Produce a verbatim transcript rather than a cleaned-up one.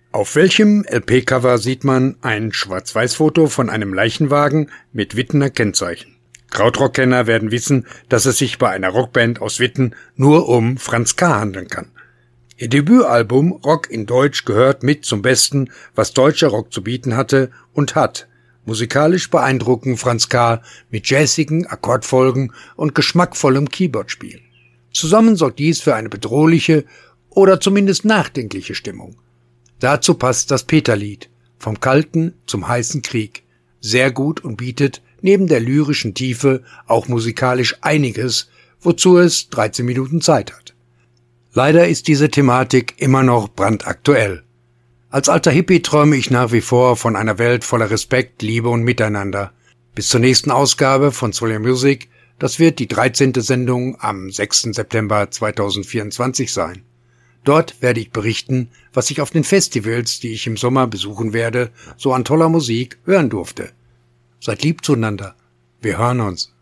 Auf welchem L P-Cover sieht man ein Schwarz-Weiß-Foto von einem Leichenwagen mit Wittener Kennzeichen? Krautrock-Kenner werden wissen, dass es sich bei einer Rockband aus Witten nur um Franz K. handeln kann. Ihr Debütalbum Rock in Deutsch gehört mit zum Besten, was deutscher Rock zu bieten hatte und hat. Musikalisch beeindrucken Franz K. mit jazzigen Akkordfolgen und geschmackvollem Keyboardspiel. Zusammen sorgt dies für eine bedrohliche oder zumindest nachdenkliche Stimmung. Dazu passt das Peterlied, vom Kalten zum heißen Krieg, sehr gut und bietet neben der lyrischen Tiefe auch musikalisch einiges, wozu es dreizehn Minuten Zeit hat. Leider ist diese Thematik immer noch brandaktuell. Als alter Hippie träume ich nach wie vor von einer Welt voller Respekt, Liebe und Miteinander. Bis zur nächsten Ausgabe von Soul Music, das wird die dreizehnte Sendung am sechsten September zweitausendvierundzwanzig sein. Dort werde ich berichten, was ich auf den Festivals, die ich im Sommer besuchen werde, so an toller Musik hören durfte. Seid lieb zueinander. Wir hören uns.